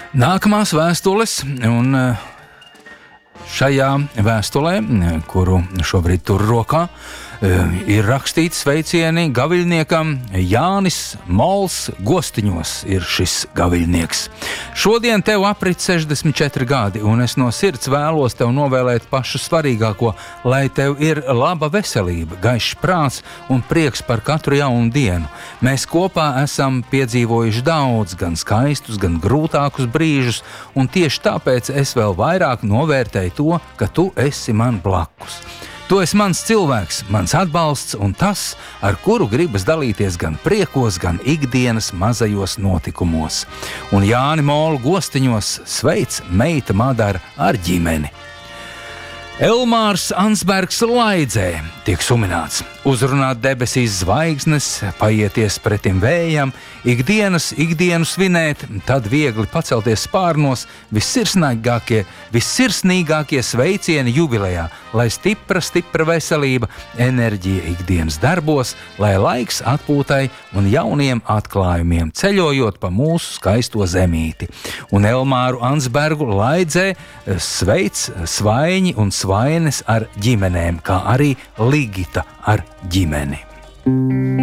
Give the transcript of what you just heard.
Nākamās vēstules, un šajā vēstulē, kuru šobrīd tur rokā, ir rakstīts sveicieni gaviļniekam. Jānis Mols Gostiņos ir šis gaviļnieks. Šodien tev aprit 64 gadi, un es no sirds vēlos tev novēlēt pašu svarīgāko, lai tev ir laba veselība, gaišs prāts un prieks par katru jaunu dienu. Mēs kopā esam piedzīvojuši daudz, gan skaistus, gan grūtākus brīžus, un tieši tāpēc es vēl vairāk novērtēju to, ka tu esi man blakus. Tu esi mans cilvēks, mans atbalsts un tas, ar kuru gribas dalīties gan priekos, gan ikdienas mazajos notikumos. Un Jāni Molu Gostiņos sveic meita Madara ar ģimeni. Elmārs Ansbergs Laidzē tiek sumināts. Uzrunāt debesīs zvaigznes, paieties pretim vējam, ikdienu svinēt, tad viegli pacelties spārnos, vissirsnīgākie sveicieni jubilejā, lai stipra veselība, enerģija ikdienas darbos, lai laiks atpūtai un jauniem atklājumiem, ceļojot pa mūsu skaisto zemīti. Un Elmāru Ansbergu Laidzē sveic Svaiņi un Svaines ar ģimenēm, kā arī Ligita ar ģimeni.